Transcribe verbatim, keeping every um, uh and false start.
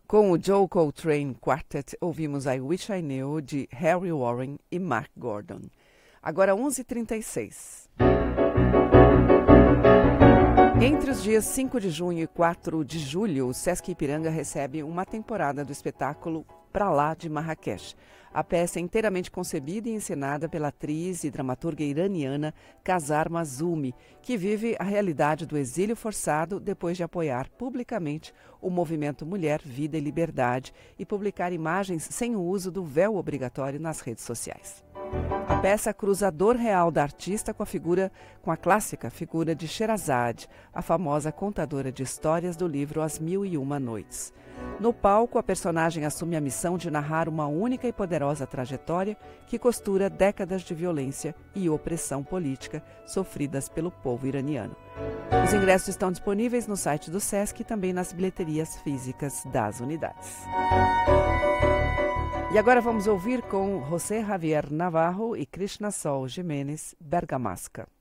Com o Joe Coltrane Quartet, ouvimos I Wish I Knew, de Harry Warren e Mark Gordon. Agora onze e trinta e seis. Entre os dias cinco de junho e quatro de julho, o Sesc Ipiranga recebe uma temporada do espetáculo Pra Lá de Marrakech. A peça é inteiramente concebida e encenada pela atriz e dramaturga iraniana Kazar Mazumi, que vive a realidade do exílio forçado depois de apoiar publicamente o movimento Mulher, Vida e Liberdade e publicar imagens sem o uso do véu obrigatório nas redes sociais. A peça cruza a dor real da artista com a figura, com a clássica figura de Sherazade, a famosa contadora de histórias do livro As Mil e Uma Noites. No palco, a personagem assume a missão de narrar uma única e poderosa trajetória que costura décadas de violência e opressão política sofridas pelo povo iraniano. Os ingressos estão disponíveis no site do Sesc e também nas bilheterias físicas das unidades. E agora vamos ouvir com José Javier Navarro e Krishna Sol Jiménez, Bergamasca.